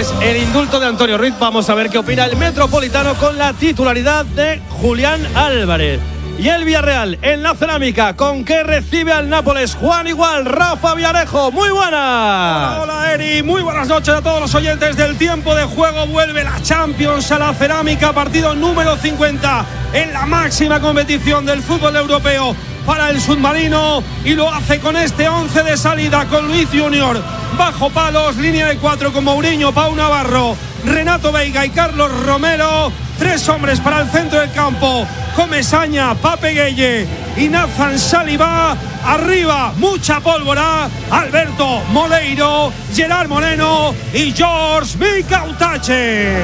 Pues el indulto de Antonio Ruiz, vamos a ver qué opina el Metropolitano con la titularidad de Julián Álvarez. Y el Villarreal en la Cerámica, ¿con qué recibe al Nápoles? Juan Igual, Rafa Villarejo, muy buenas. Hola Eri, muy buenas noches a todos los oyentes del Tiempo de Juego. Vuelve la Champions a la Cerámica, partido número 50 en la máxima competición del fútbol europeo para el submarino, y lo hace con este 11 de salida, con Luis Junior bajo palos, línea de 4 con Mourinho, Pau Navarro, Renato Veiga y Carlos Romero. 3 hombres para el centro del campo, Comesaña, Pape Gueye y Nathan Saliba. Arriba, mucha pólvora, Alberto Moleiro, Gerard Moreno y George Micautache.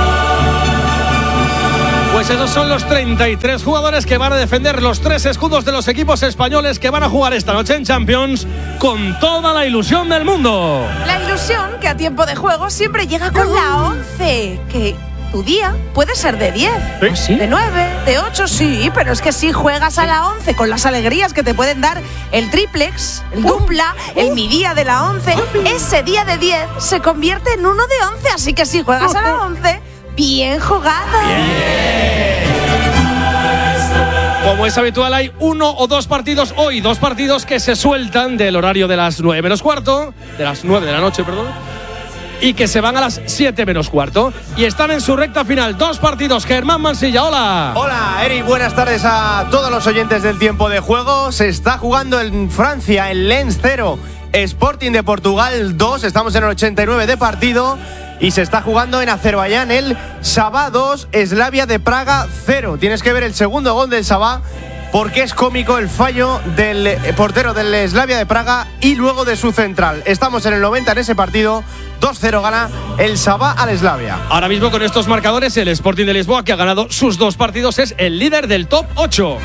Pues esos son los 33 jugadores que van a defender los 3 escudos de los equipos españoles que van a jugar esta noche en Champions con toda la ilusión del mundo. La ilusión que a Tiempo de Juego siempre llega con la 11, que tu día puede ser de 10, ¿Sí? de 9, de 8, sí, pero es que si juegas a la 11 con las alegrías que te pueden dar el triplex, el dupla, el mi día de la 11, ese día de 10 se convierte en uno de 11, así que si juegas a la 11, bien jugado. Como es habitual, hay 1 o 2 partidos hoy, 2 partidos que se sueltan del horario de las 9 menos cuarto, de las 9 de la noche, perdón, y que se van a las 7 menos cuarto y están en su recta final. 2 partidos. Germán Mansilla, hola. Hola, Eri, buenas tardes a todos los oyentes del Tiempo de Juego. Se está jugando en Francia, en Lens 0, Sporting de Portugal 2. Estamos en el 89 de partido. Y se está jugando en Azerbaiyán el Sabah 2, Slavia de Praga 0. Tienes que ver el segundo gol del Sabah, porque es cómico el fallo del portero del Slavia de Praga y luego de su central. Estamos en el 90 en ese partido. 2-0 gana el Sabah al Slavia. Ahora mismo con estos marcadores, el Sporting de Lisboa, que ha ganado sus 2 partidos, es el líder del top 8.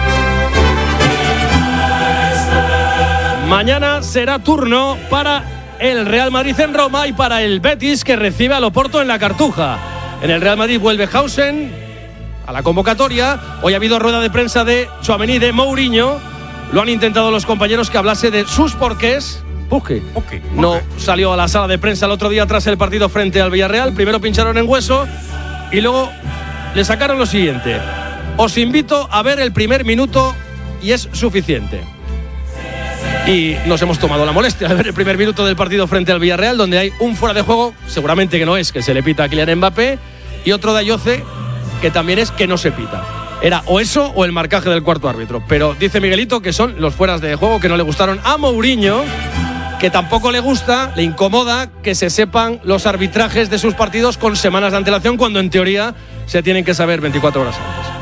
Mañana será turno para el Real Madrid en Roma y para el Betis, que recibe al Oporto en la Cartuja. En el Real Madrid vuelve Hausen a la convocatoria. Hoy ha habido rueda de prensa de Tchouaméni, de Mourinho. Lo han intentado los compañeros que hablase de sus porqués. No salió a la sala de prensa el otro día tras el partido frente al Villarreal. Primero pincharon en hueso y luego le sacaron lo siguiente: os invito a ver el primer minuto y es suficiente. Y nos hemos tomado la molestia de ver el primer minuto del partido frente al Villarreal, donde hay un fuera de juego, seguramente que no es, que se le pita a Kylian Mbappé, y otro de Ayoce, que también es que no se pita. Era o eso o el marcaje del cuarto árbitro. Pero dice Miguelito que son los fueras de juego que no le gustaron a Mourinho, que tampoco le gusta, le incomoda que se sepan los arbitrajes de sus partidos con semanas de antelación, cuando en teoría se tienen que saber 24 horas antes.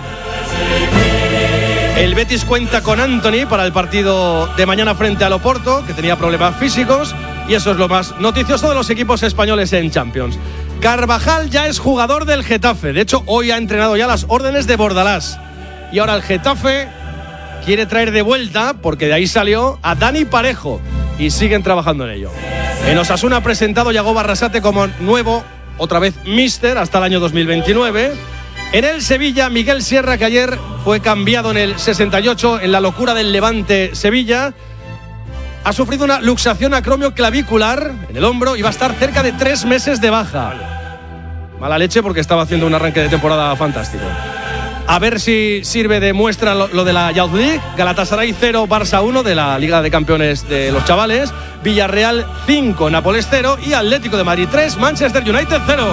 El Betis cuenta con Antony para el partido de mañana frente al Oporto, que tenía problemas físicos, y eso es lo más noticioso de los equipos españoles en Champions. Carvajal ya es jugador del Getafe. De hecho, hoy ha entrenado ya las órdenes de Bordalás. Y ahora el Getafe quiere traer de vuelta, porque de ahí salió, a Dani Parejo. Y siguen trabajando en ello. En Osasuna ha presentado Yago Barrasate como nuevo, otra vez míster, hasta el año 2029. En el Sevilla, Miguel Sierra, que ayer fue cambiado en el 68 en la locura del Levante Sevilla, ha sufrido una luxación acromioclavicular en el hombro y va a estar cerca de 3 meses de baja. Mala leche, porque estaba haciendo un arranque de temporada fantástico. A ver si sirve de muestra lo de la Youth League. Galatasaray 0, Barça 1 de la Liga de Campeones de los chavales. Villarreal 5, Nápoles 0 y Atlético de Madrid 3, Manchester United 0.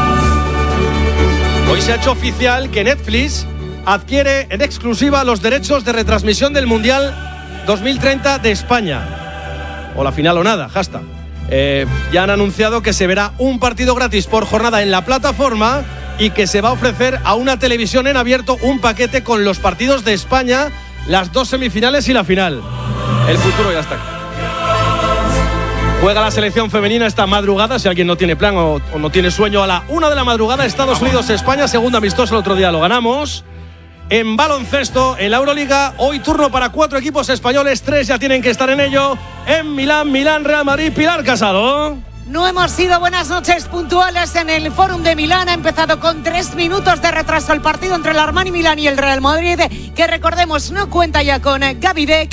Hoy se ha hecho oficial que Netflix adquiere en exclusiva los derechos de retransmisión del Mundial 2030 de España. O la final o nada, hashtag. Ya han anunciado que se verá un partido gratis por jornada en la plataforma y que se va a ofrecer a una televisión en abierto un paquete con los partidos de España, las 2 semifinales y la final. El futuro ya está aquí. Juega la selección femenina esta madrugada, si alguien no tiene plan o no tiene sueño, a la 1 de la madrugada, Estados Unidos-España, segundo amistoso, el otro día lo ganamos. En baloncesto, en la Euroliga, hoy turno para 4 equipos españoles, 3 ya tienen que estar en ello. En Milán, Real Madrid, Pilar Casado. No hemos sido buenas noches puntuales en el Fórum de Milán. Ha empezado con 3 minutos de retraso el partido entre el Armani Milán y el Real Madrid, que recordemos no cuenta ya con Gaby Deck,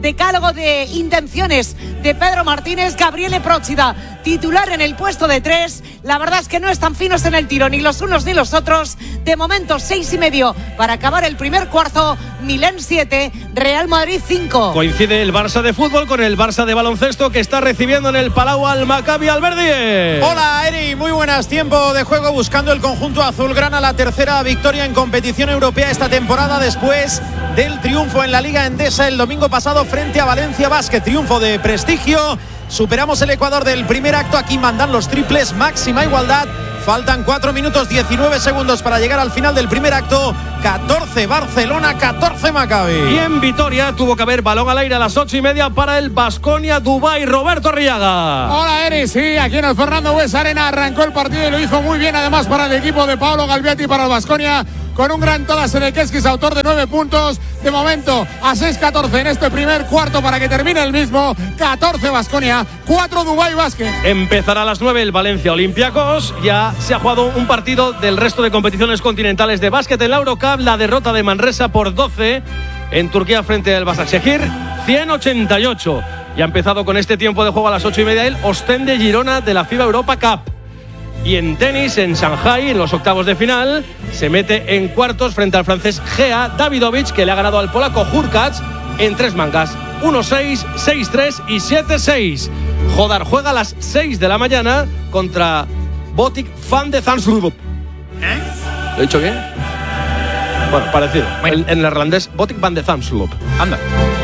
decálogo de intenciones de Pedro Martínez. Gabriele Procida, titular en el puesto de 3. La verdad es que no están finos en el tiro ni los unos ni los otros. De momento 6:30 para acabar el primer cuarto. Milán 7, Real Madrid 5. Coincide el Barça de fútbol con el Barça de baloncesto, que está recibiendo en el Palau al Maccabi Alberdi. Hola Eri, muy buenas. Tiempo de juego buscando el conjunto azulgrana la tercera victoria en competición europea esta temporada, después del triunfo en la Liga Endesa el domingo pasado frente a Valencia Basket. Triunfo de prestigio. Superamos el Ecuador del primer acto. Aquí mandan los triples, máxima igualdad. Faltan 4 minutos 19 segundos para llegar al final del primer acto. 14 Barcelona, 14 Maccabi. Y en Vitoria tuvo que haber balón al aire a las 8:30 para el Baskonia Dubái. Roberto Arriaga. Hola Eri, sí, aquí en el Fernando Buesa Arena arrancó el partido y lo hizo muy bien, además para el equipo de Paolo Galbiati, para el Baskonia, con un gran Tadas Serekeskis, autor de 9 puntos. De momento a 6-14 en este primer cuarto para que termine el mismo. 14 Baskonia, 4 Dubái Basket. Empezará a las 9 el Valencia Olympiacos. Ya se ha jugado un partido del resto de competiciones continentales de básquet en la Eurocup. La derrota de Manresa por 12 en Turquía frente al Başakşehir, 188. Y ha empezado con este tiempo de juego a las 8:30 el Ostende Girona de la FIBA Europa Cup. Y en tenis, en Shanghái, en los octavos de final, se mete en cuartos frente al francés Gea Davidovich, que le ha ganado al polaco Hurkacz en 3 mangas. 1-6, 6-3 y 7-6. Jodar juega a las 6 de la mañana contra Botic van de Zandschulp. ¿Lo he dicho bien? Bueno, parecido. Bueno. En neerlandés, Botic van de Zandschulp. Anda.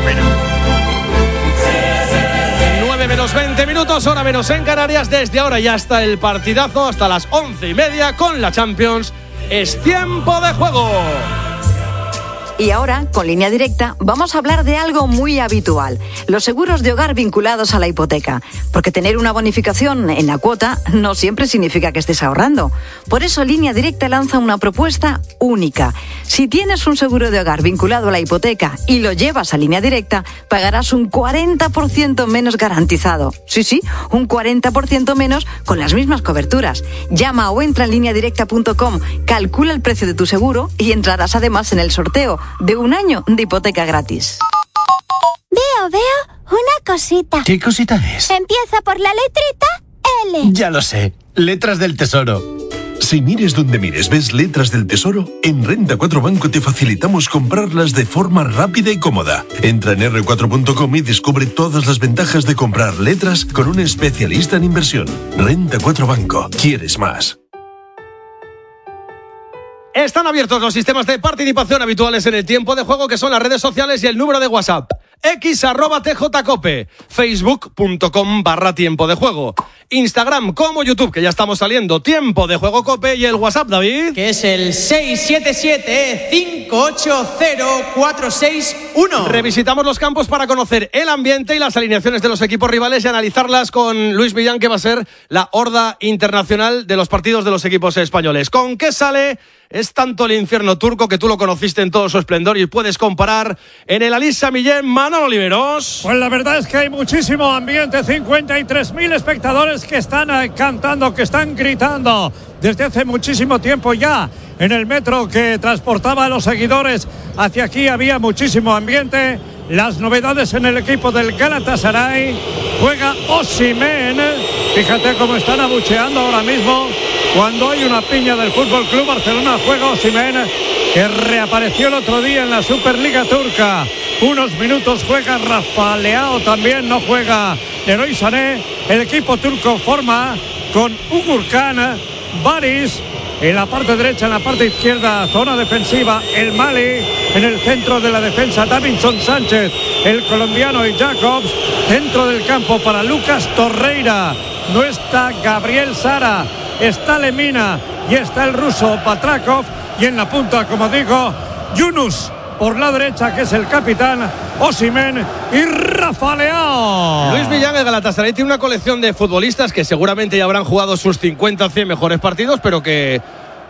9 menos 20 minutos, hora menos en Canarias. Desde ahora ya hasta el partidazo, hasta las 11:30 con la Champions. Es tiempo de juego. Y ahora, con Línea Directa, vamos a hablar de algo muy habitual: los seguros de hogar vinculados a la hipoteca. Porque tener una bonificación en la cuota no siempre significa que estés ahorrando. Por eso Línea Directa lanza una propuesta única. Si tienes un seguro de hogar vinculado a la hipoteca y lo llevas a Línea Directa, pagarás un 40% menos garantizado. Sí, un 40% menos con las mismas coberturas. Llama o entra en lineadirecta.com, calcula el precio de tu seguro y entrarás además en el sorteo de un año de hipoteca gratis. Veo una cosita. ¿Qué cosita es? Empieza por la letrita L. Ya lo sé, letras del tesoro. Si mires donde mires ves letras del tesoro, en Renta 4 Banco te facilitamos comprarlas de forma rápida y cómoda. Entra en r4.com y descubre todas las ventajas de comprar letras con un especialista en inversión. Renta 4 Banco, ¿quieres más? Están abiertos los sistemas de participación habituales en el tiempo de juego, que son las redes sociales y el número de WhatsApp. x@tjcope, facebook.com/tiempo de juego, Instagram como YouTube, que ya estamos saliendo, Tiempo de Juego Cope, y el WhatsApp, David, que es el 677-580-461. Revisitamos los campos para conocer el ambiente y las alineaciones de los equipos rivales y analizarlas con Luis Millán, que va a ser la horda internacional de los partidos de los equipos españoles. ¿Con qué sale? Es tanto el infierno turco, que tú lo conociste en todo su esplendor y puedes comparar en el Alisa Millén. Manolo Oliveros. Pues la verdad es que hay muchísimo ambiente, 53.000 espectadores que están cantando, que están gritando desde hace muchísimo tiempo ya. En el metro que transportaba a los seguidores hacia aquí había muchísimo ambiente. Las novedades en el equipo del Galatasaray: juega Osimhen. Fíjate cómo están abucheando ahora mismo cuando hay una piña del Fútbol Club Barcelona. Juega Osimhen, que reapareció el otro día en la Superliga turca. Unos minutos juega Rafa Leao, también no juega Leroy Sané. El equipo turco forma con Ugurkan, Baris en la parte derecha, en la parte izquierda, zona defensiva, el Mali. En el centro de la defensa, Davinson Sánchez, el colombiano, y Jacobs. Centro del campo para Lucas Torreira. No está Gabriel Sara, está Lemina y está el ruso Patrakov. Y en la punta, como digo, Yunus por la derecha, que es el capitán, Osimhen y Rafa Leao. Luis Millán, el Galatasaray tiene una colección de futbolistas que seguramente ya habrán jugado sus 50 o 100 mejores partidos, pero que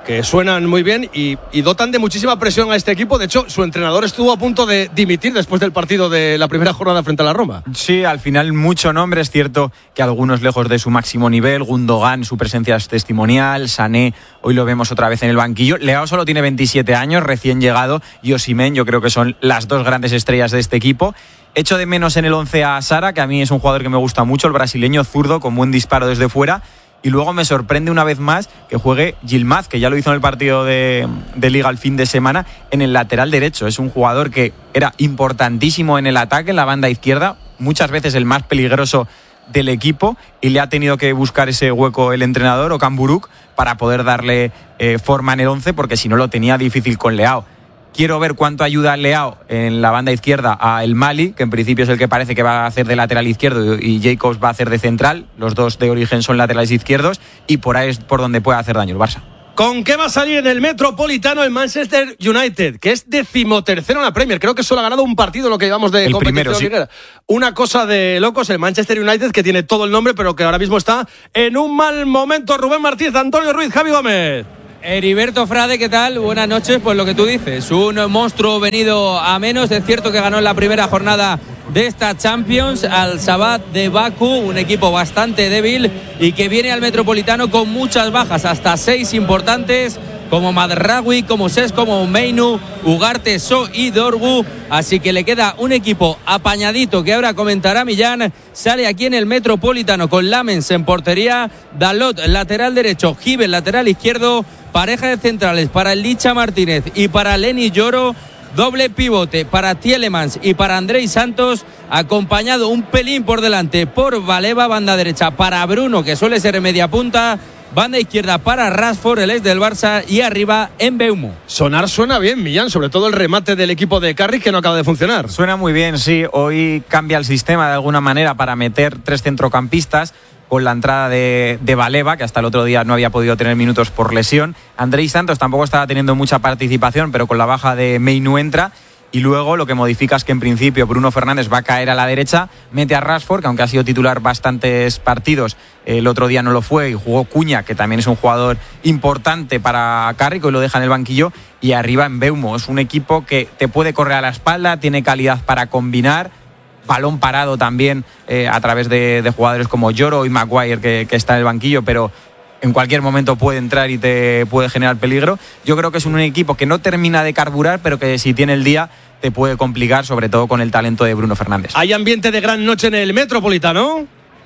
que suenan muy bien y dotan de muchísima presión a este equipo. De hecho, su entrenador estuvo a punto de dimitir después del partido de la primera jornada frente a la Roma. Sí, al final mucho nombre. Es cierto que algunos lejos de su máximo nivel. Gundogan, su presencia es testimonial. Sané, hoy lo vemos otra vez en el banquillo. Leao solo tiene 27 años, recién llegado. Y Osimhen, yo creo que son las dos grandes estrellas de este equipo. Echo de menos en el 11 a Sara, que a mí es un jugador que me gusta mucho, el brasileño zurdo, con buen disparo desde fuera. Y luego me sorprende una vez más que juegue Yilmaz, que ya lo hizo en el partido de Liga el fin de semana, en el lateral derecho. Es un jugador que era importantísimo en el ataque, en la banda izquierda, muchas veces el más peligroso del equipo, y le ha tenido que buscar ese hueco el entrenador, Okan Buruk, para poder darle forma en el 11, porque si no lo tenía difícil con Leao. Quiero ver cuánto ayuda Leao en la banda izquierda a El Mali, que en principio es el que parece que va a hacer de lateral izquierdo, y Jacobs va a hacer de central. Los dos de origen son laterales izquierdos, y por ahí es por donde puede hacer daño el Barça. ¿Con qué va a salir en el Metropolitano el Manchester United, que es 13º en la Premier? Creo que solo ha ganado un partido lo que llevamos de competición liguera. Una cosa de locos, el Manchester United, que tiene todo el nombre, pero que ahora mismo está en un mal momento. Rubén Martínez, Antonio Ruiz, Javi Gómez. Heriberto Frade, ¿qué tal? Buenas noches. Pues lo que tú dices, un monstruo venido a menos. Es cierto que ganó en la primera jornada de esta Champions al Shabab de Bakú, un equipo bastante débil y que viene al Metropolitano con muchas bajas, hasta 6 importantes, como Madraoui, como Ses, como Meinu, Ugarte, So y Dorgu. Así que le queda un equipo apañadito que ahora comentará Millán. Sale aquí en el Metropolitano con Lamens en portería, Dalot lateral derecho, Gibbel lateral izquierdo, pareja de centrales para el Licha Martínez y para Lenny Yoro. Doble pivote para Tielemans y para Andrei Santos, acompañado un pelín por delante por Baleba, banda derecha para Bruno, que suele ser media punta, banda izquierda para Rashford, el ex del Barça, y arriba Mbeumo. Sonar suena bien, Millán, sobre todo el remate del equipo de Carrick, que no acaba de funcionar. Suena muy bien, sí. Hoy cambia el sistema de alguna manera para meter 3 centrocampistas, con la entrada de Baleba, que hasta el otro día no había podido tener minutos por lesión. Andrei Santos tampoco estaba teniendo mucha participación, pero con la baja de Meinu entra. Y luego lo que modifica es que en principio Bruno Fernández va a caer a la derecha, mete a Rashford, que aunque ha sido titular bastantes partidos, el otro día no lo fue, y jugó Cuña, que también es un jugador importante para Carrick, y lo deja en el banquillo, y arriba Mbeumo. Es un equipo que te puede correr a la espalda, tiene calidad para combinar, balón parado también a través de jugadores como Yoro y Maguire, que está en el banquillo, pero en cualquier momento puede entrar y te puede generar peligro. Yo creo que es un equipo que no termina de carburar, pero que si tiene el día te puede complicar, sobre todo con el talento de Bruno Fernández. ¿Hay ambiente de gran noche en el Metropolitano?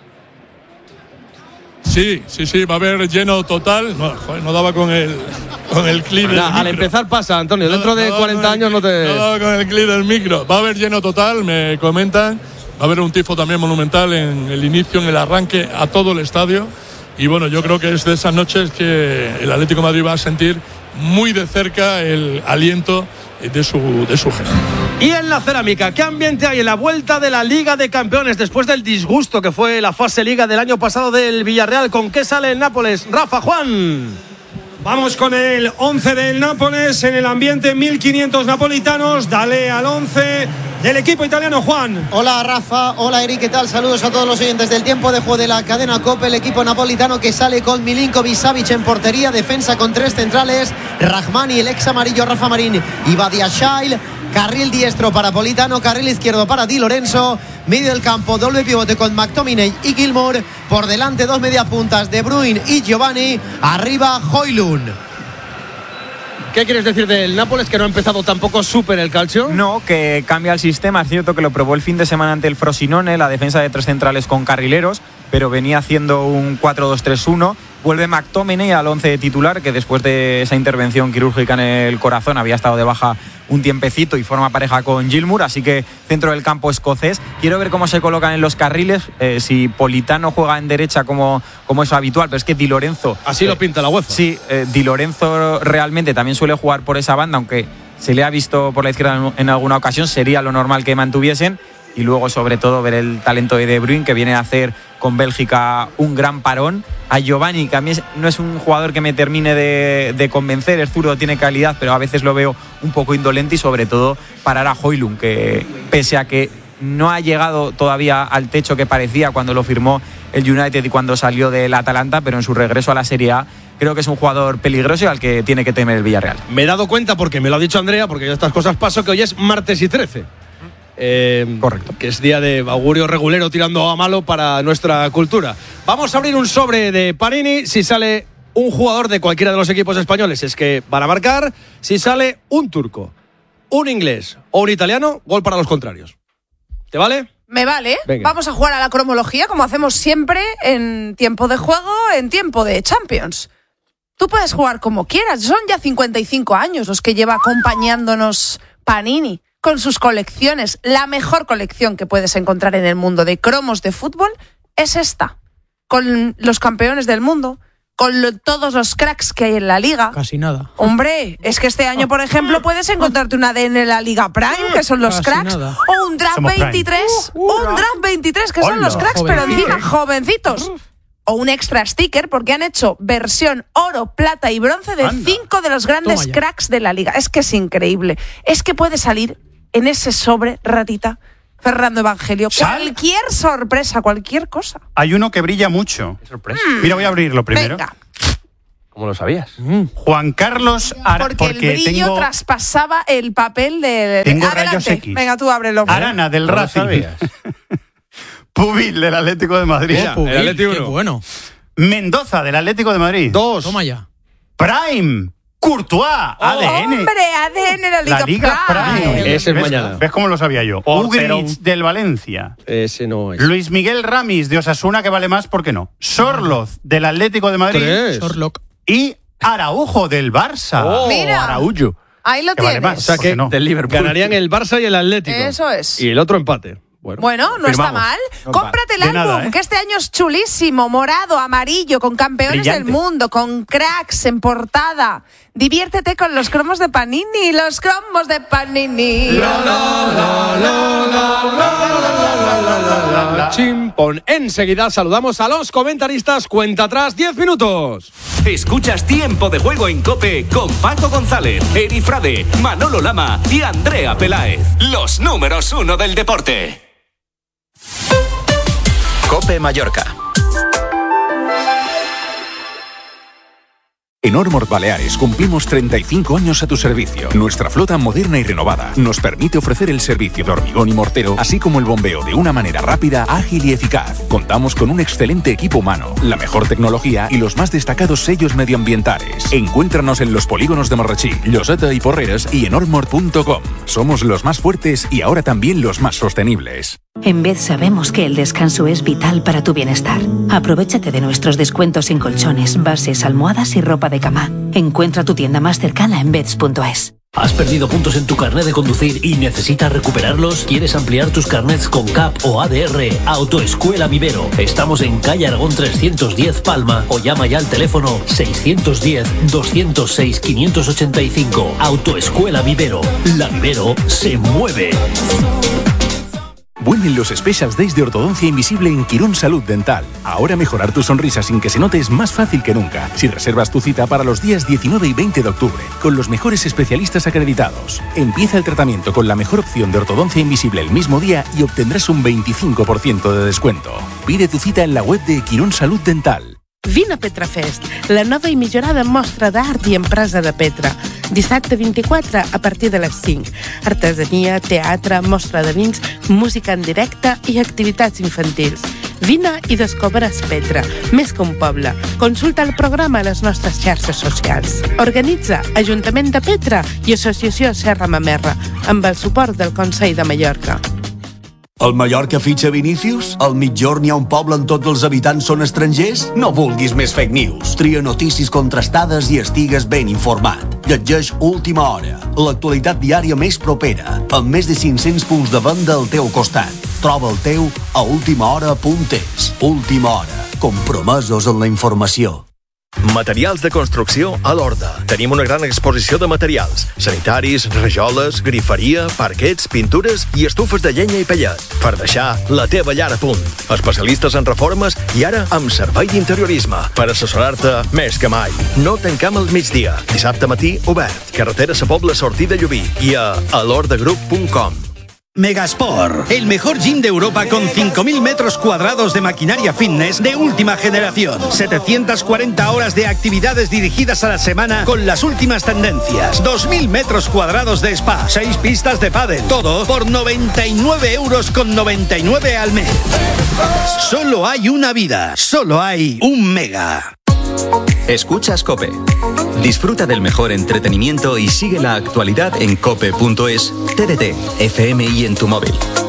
Sí, va a haber lleno total. No daba con el clip del micro. Al empezar pasa, Antonio, dentro de 40 años no te... No daba con el clip del micro. Va a haber lleno total, me comentan. Va a haber un tifo también monumental en el inicio, en el arranque, a todo el estadio. Y bueno, yo creo que es de esas noches que el Atlético de Madrid va a sentir muy de cerca el aliento de su gente. Y en la cerámica, ¿qué ambiente hay en la vuelta de la Liga de Campeones después del disgusto que fue la fase Liga del año pasado del Villarreal? ¿Con qué sale el Nápoles? Rafa, Juan. Vamos con el 11 del Nápoles en el ambiente, 1500 napolitanos. Dale al 11 del equipo italiano, Juan. Hola Rafa, hola Eric, ¿qué tal? Saludos a todos los oyentes del tiempo de juego de la cadena COPE. El equipo napolitano que sale con Milinkovic-Savic en portería, defensa con 3 centrales, Rahmani, el ex amarillo Rafa Marín y Badiashile. Carril diestro para Politano, carril izquierdo para Di Lorenzo, medio del campo, doble pivote con McTominay y Gilmour, por delante 2 mediapuntas, De Bruyne y Giovanni, arriba Højlund. ¿Qué quieres decir del Nápoles, que no ha empezado tampoco súper el calcio? No, que cambia el sistema. Es cierto que lo probó el fin de semana ante el Frosinone, la defensa de 3 centrales con carrileros, pero venía haciendo un 4-2-3-1. Vuelve McTominay al 11 titular, que después de esa intervención quirúrgica en el corazón había estado de baja un tiempecito, y forma pareja con Gilmour, así que centro del campo escocés. Quiero ver cómo se colocan en los carriles, si Politano juega en derecha como es habitual, pero es que Di Lorenzo... Así lo pinta la UEFA. Sí, Di Lorenzo realmente también suele jugar por esa banda, aunque se le ha visto por la izquierda en alguna ocasión, sería lo normal que mantuviesen. Y luego, sobre todo, ver el talento de Bruyne, que viene a hacer con Bélgica un gran parón. A Giovanni, que a mí no es un jugador que me termine de convencer, es zurdo, tiene calidad, pero a veces lo veo un poco indolente. Y sobre todo parar a Højlund, que pese a que no ha llegado todavía al techo que parecía cuando lo firmó el United y cuando salió del Atalanta, pero en su regreso a la Serie A creo que es un jugador peligroso y al que tiene que temer el Villarreal. Me he dado cuenta, porque me lo ha dicho Andrea, porque yo estas cosas paso, que hoy es martes y 13. Correcto. Que es día de augurio regulero tirando a malo para nuestra cultura. Vamos a abrir un sobre de Panini. Si sale un jugador de cualquiera de los equipos españoles es que van a marcar. Si sale un turco, un inglés o un italiano, gol para los contrarios. ¿Te vale? Me vale. Venga. Vamos a jugar a la cromología como hacemos siempre en tiempo de juego, en tiempo de Champions. Tú puedes jugar como quieras. Son ya 55 años los que lleva acompañándonos Panini con sus colecciones. La mejor colección que puedes encontrar en el mundo de cromos de fútbol es esta. Con los campeones del mundo, con todos los cracks que hay en la liga. Casi nada. Hombre, es que este año, por ejemplo, puedes encontrarte un ADN en la Liga Prime, que son los Casi cracks, nada. o un Draft 23, un Draft 23, que son los cracks, pero encima jovencitos. O un extra sticker, porque han hecho versión oro, plata y bronce de 5 de los grandes Toma ya. cracks de la liga. Es que es increíble. Es que puede salir en ese sobre, ratita, Fernando Evangelio, cualquier sorpresa, cualquier cosa. Hay uno que brilla mucho. Sorpresa. Mira, voy a abrirlo primero. Venga, ¿Cómo lo sabías? Juan Carlos porque el brillo traspasaba el papel de... Tengo Adelante. rayos X. Venga, tú ábrelo. Arana del ¿No lo Racing. sabías? Pubil del Atlético de Madrid. Mira, el Atleti 1. Qué bueno. Mendoza del Atlético de Madrid. 2. Toma ya. Prime. Courtois. ADN. Hombre, ADN de la La Liga Prime. Ese es ¿Ves? mañana. ¿Ves cómo lo sabía yo? Portero. Ugrich del Valencia. Ese no es. Luis Miguel Ramis de Osasuna, que vale más, ¿por qué no? Sorloz del Atlético de Madrid. 3. Sherlock. Y Araujo del Barça. Oh, Mira. Araújo. Ahí lo Que vale tienes. más. O sea que no? Del Liverpool. ganarían el Barça y el Atlético. Eso es. Y el otro empate. Bueno, no está firmamos. mal. No Cómprate el de álbum, nada, ¿eh? que este año es chulísimo, morado, amarillo, con campeones Brillante. del mundo, con cracks en portada. Diviértete con los cromos de Panini, los cromos de Panini. Chimpón. Enseguida saludamos a los comentaristas. Cuenta atrás, 10 minutos. Escuchas Tiempo de Juego en COPE con Paco González, Eri Frade, Manolo Lama y Andrea Peláez. Los números 1 del deporte. COPE Mallorca. En Ormord Baleares cumplimos 35 años a tu servicio. Nuestra flota moderna y renovada nos permite ofrecer el servicio de hormigón y mortero, así como el bombeo de una manera rápida, ágil y eficaz. Contamos con un excelente equipo humano, la mejor tecnología y los más destacados sellos medioambientales. Encuéntranos en los polígonos de Marrachí, Lloseta y Porreres y en ormord.com. Somos los más fuertes y ahora también los más sostenibles. En Bed sabemos que el descanso es vital para tu bienestar. Aprovéchate de nuestros descuentos en colchones, bases, almohadas y ropa de cama. Encuentra tu tienda más cercana en beds.es. ¿Has perdido puntos en tu carnet de conducir y necesitas recuperarlos? ¿Quieres ampliar tus carnets con CAP o ADR? Autoescuela Vivero. Estamos en calle Aragón 310 Palma o llama ya al teléfono 610-206-585. Autoescuela Vivero. La Vivero se mueve. Vuelven los Special Days de Ortodoncia Invisible en Quirón Salud Dental. Ahora mejorar tu sonrisa sin que se note es más fácil que nunca. Si reservas tu cita para los días 19 y 20 de octubre, con los mejores especialistas acreditados. Empieza el tratamiento con la mejor opción de ortodoncia invisible el mismo día y obtendrás un 25% de descuento. Pide tu cita en la web de Quirón Salud Dental. Vine a Petrafest, la nova i millorada mostra d'art i empresa de Petra. Dissabte 24 a partir de les 5. Artesania, teatre, mostra de vins, música en directe i activitats infantils. Vine i descobres Petra, més que un poble. Consulta el programa a les nostres xarxes socials. Organitza Ajuntament de Petra i Associació Serra Mamerra, amb el suport del Consell de Mallorca. El Mallorca fitxa Vinícius? Al mitjorn hi ha un poble on tots els habitants són estrangers? No vulguis més fake news. Tria notícies contrastades i estigues ben informat. Llegeix Última Hora, l'actualitat diària més propera, amb més de 500 punts de venda al teu costat. Troba el teu a ultimahora.es. Última Hora, compromesos en la informació. Materials de construcció a l'Horta. Tenim una gran exposició de materials. Sanitaris, rajoles, griferia, parquets, pintures i estufes de llenya i pellet. Per deixar la teva llar a punt. Especialistes en reformes i ara amb servei d'interiorisme. Per assessorar-te més que mai. No tancam al migdia. Dissabte matí obert. Carretera Sa Pobla, sortida Llubí. I a alordagroup.com. Megasport, el mejor gym de Europa con 5.000 metros cuadrados de maquinaria fitness de última generación. 740 horas de actividades dirigidas a la semana con las últimas tendencias. 2.000 metros cuadrados de spa, 6 pistas de pádel. Todo por 99,99 € al mes. Solo hay una vida, solo hay un Mega. Escuchas COPE. Disfruta del mejor entretenimiento y sigue la actualidad en cope.es, TDT, FM y en tu móvil.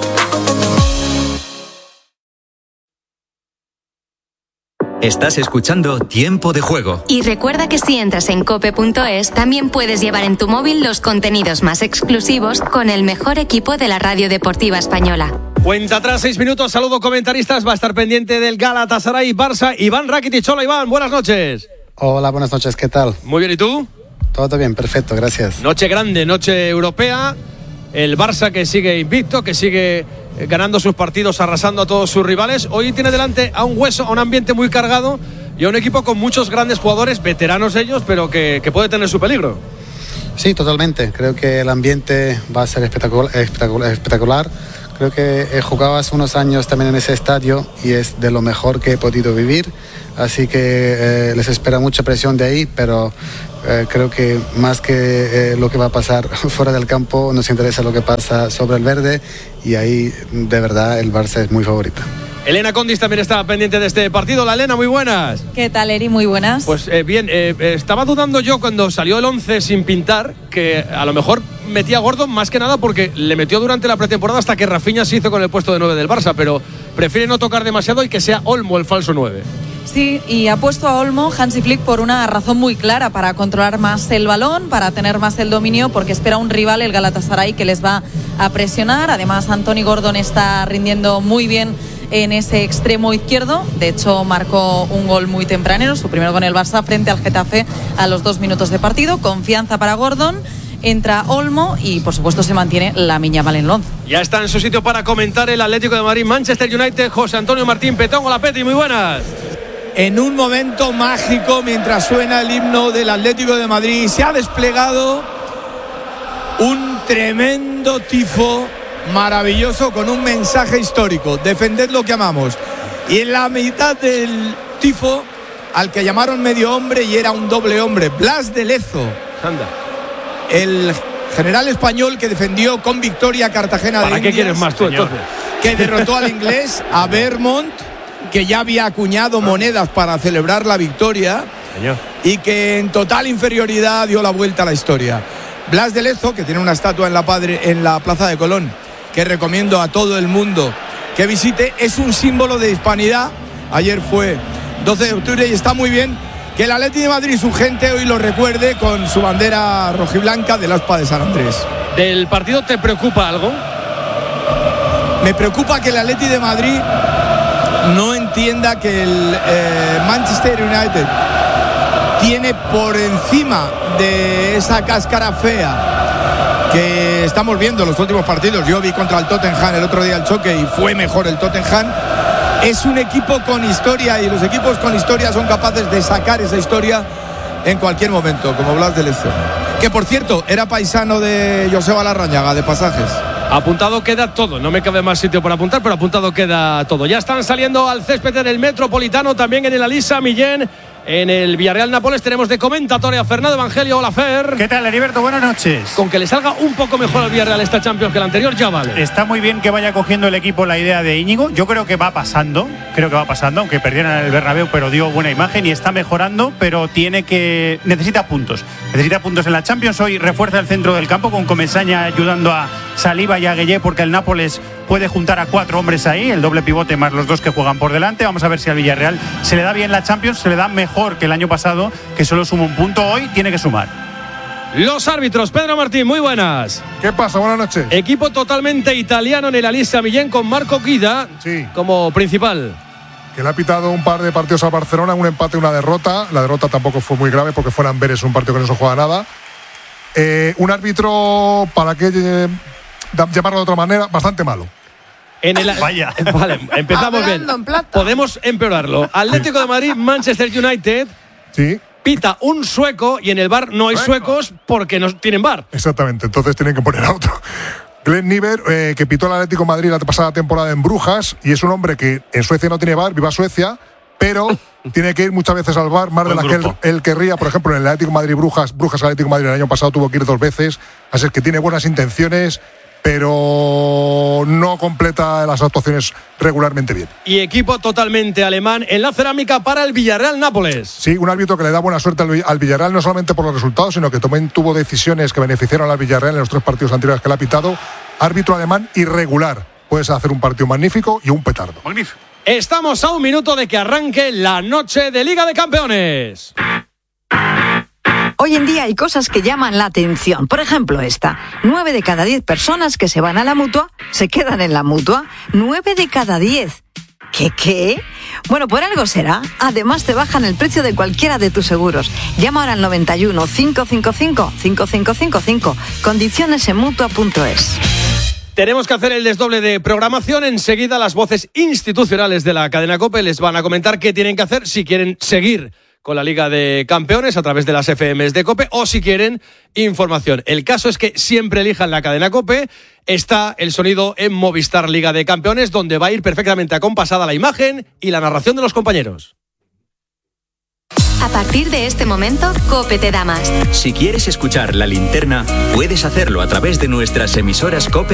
Estás escuchando Tiempo de Juego. Y recuerda que si entras en cope.es, también puedes llevar en tu móvil los contenidos más exclusivos con el mejor equipo de la radio deportiva española. Cuenta atrás, 6 minutos, saludo comentaristas, va a estar pendiente del Galatasaray Barça, Iván Rakitic. Hola Iván, buenas noches. Hola, buenas noches, ¿qué tal? Muy bien, ¿y tú? Todo bien, perfecto, gracias. Noche grande, noche europea, el Barça que sigue invicto, que sigue ganando sus partidos, arrasando a todos sus rivales. Hoy tiene delante a un hueso, a un ambiente muy cargado y a un equipo con muchos grandes jugadores, veteranos ellos, pero que puede tener su peligro. Sí, totalmente, creo que el ambiente va a ser espectacular. Creo que he jugado hace unos años también en ese estadio y es de lo mejor que he podido vivir, así que les espera mucha presión de ahí, pero creo que más que lo que va a pasar fuera del campo, nos interesa lo que pasa sobre el verde y ahí de verdad el Barça es muy favorito. Elena Condis también está pendiente de este partido. La Elena, muy buenas. ¿Qué tal, Eri? Muy buenas. Pues bien, estaba dudando yo cuando salió el 11 sin pintar, que a lo mejor metía a Gordon más que nada porque le metió durante la pretemporada hasta que Rafinha se hizo con el puesto de 9 del Barça, pero prefiere no tocar demasiado y que sea Olmo el falso 9. Sí, y ha puesto a Olmo Hansi Flick por una razón muy clara, para controlar más el balón, para tener más el dominio, porque espera un rival, el Galatasaray, que les va a presionar. Además, Anthony Gordon está rindiendo muy bien en ese extremo izquierdo. De hecho, marcó un gol muy tempranero, su primero con el Barça frente al Getafe a los 2 minutos de partido. Confianza para Gordon. Entra Olmo y por supuesto se mantiene Lamine Yamal en el 11. Ya está en su sitio para comentar el Atlético de Madrid, Manchester United, José Antonio Martín Petón. Hola Peti, muy buenas. En un momento mágico, mientras suena el himno del Atlético de Madrid, se ha desplegado un tremendo tifo maravilloso con un mensaje histórico: defended lo que amamos. Y en la mitad del tifo, al que llamaron medio hombre y era un doble hombre, Blas de Lezo. Anda. El general español que defendió con victoria Cartagena de Indias. ¿Para qué quieres más tú entonces? Que derrotó al inglés, a Vermont, que ya había acuñado monedas para celebrar la victoria. Señor. Y que en total inferioridad dio la vuelta a la historia. Blas de Lezo, que tiene una estatua en la Plaza de Colón, que recomiendo a todo el mundo que visite, es un símbolo de hispanidad. Ayer fue 12 de octubre y está muy bien que el Atleti de Madrid, su gente, hoy lo recuerde con su bandera rojiblanca del Aspa de San Andrés. ¿Del partido te preocupa algo? Me preocupa que el Atleti de Madrid no entienda que el Manchester United tiene por encima de esa cáscara fea que estamos viendo en los últimos partidos. Yo vi contra el Tottenham el otro día el choque y fue mejor el Tottenham. Es un equipo con historia y los equipos con historia son capaces de sacar esa historia en cualquier momento, como Blas de Lezo, que por cierto era paisano de Joseba Larrañaga, de Pasajes. Apuntado queda todo, no me cabe más sitio por apuntar, pero apuntado queda todo. Ya están saliendo al césped en el Metropolitano, también en el Alisa Millén. En el Villarreal Nápoles tenemos de comentatoria a Fernando Evangelio. Hola Fer. ¿Qué tal, Heriberto? Buenas noches. Con que le salga un poco mejor al Villarreal esta Champions que el anterior ya vale. Está muy bien que vaya cogiendo el equipo la idea de Íñigo. Yo creo que va pasando, aunque perdieran el Bernabéu, pero dio buena imagen y está mejorando, pero necesita puntos en la Champions. Hoy refuerza el centro del campo con Comesaña ayudando a Saliba y a Gueye, porque el Nápoles puede juntar a 4 hombres ahí, el doble pivote más los 2 que juegan por delante. Vamos a ver si al Villarreal se le da bien la Champions, se le da mejor que el año pasado, que solo sumó un punto. Hoy tiene que sumar. Los árbitros, Pedro Martín, muy buenas. ¿Qué pasa? Buenas noches. Equipo totalmente italiano en el Alisa Millén con Marco Guida como principal. Que le ha pitado un par de partidos a Barcelona, un empate y una derrota. La derrota tampoco fue muy grave porque fue en Amberes, un partido que no se juega nada. Un árbitro, para que llamarlo de otra manera, bastante malo. Vaya. Vale, empezamos bien. Podemos empeorarlo. Atlético de Madrid, Manchester United. Sí. Pita un sueco y en el VAR no hay suecos porque no tienen VAR. Exactamente, entonces tienen que poner a otro. Glenn Niver, que pitó el Atlético de Madrid la pasada temporada en Brujas, y es un hombre que en Suecia no tiene VAR, viva Suecia, pero tiene que ir muchas veces al VAR, más de las que él querría. Por ejemplo, en el Atlético de Madrid Brujas Atlético de Madrid el año pasado tuvo que ir 2 veces, así es que tiene buenas intenciones, pero no completa las actuaciones regularmente bien. Y equipo totalmente alemán en la cerámica para el Villarreal Nápoles. Sí, un árbitro que le da buena suerte al Villarreal, no solamente por los resultados, sino que también tuvo decisiones que beneficiaron al Villarreal en los 3 partidos anteriores que le ha pitado. Árbitro alemán irregular. Puedes hacer un partido magnífico y un petardo. Magnífico. Estamos a un minuto de que arranque la noche de Liga de Campeones. Hoy en día hay cosas que llaman la atención. Por ejemplo, esta. 9 de cada 10 personas que se van a la Mutua se quedan en la Mutua. 9 de cada 10. ¿Qué? Bueno, por algo será. Además, te bajan el precio de cualquiera de tus seguros. Llama ahora al 91 555 5555. Condiciones en Mutua.es. Tenemos que hacer el desdoble de programación. Enseguida las voces institucionales de la cadena COPE les van a comentar qué tienen que hacer si quieren seguir con la Liga de Campeones a través de las FMs de COPE o si quieren información. El caso es que siempre elijan la cadena COPE. Está el sonido en Movistar Liga de Campeones, donde va a ir perfectamente acompasada la imagen y la narración de los compañeros. A partir de este momento, COPE te da más. Si quieres escuchar La Linterna, puedes hacerlo a través de nuestras emisoras COPE